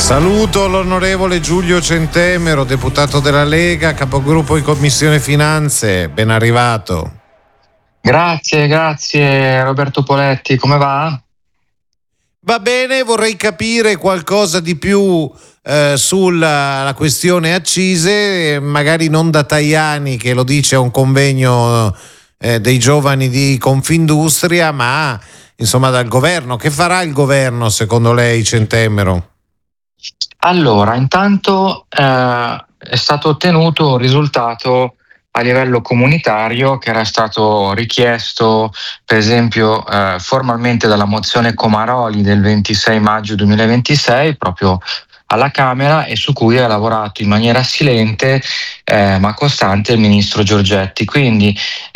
Saluto l'onorevole Giulio Centemero, deputato della Lega, capogruppo in Commissione Finanze, ben arrivato. Grazie Roberto Poletti, come va? Va bene, vorrei capire qualcosa di più sulla questione accise, magari non da Tajani che lo dice a un convegno dei giovani di Confindustria, ma insomma dal governo. Che farà il governo secondo lei, Centemero? Allora, intanto è stato ottenuto un risultato a livello comunitario che era stato richiesto, per esempio, formalmente dalla mozione Comaroli del 26 maggio 2026, proprio alla Camera, e su cui ha lavorato in maniera silente ma costante il ministro Giorgetti. Quindi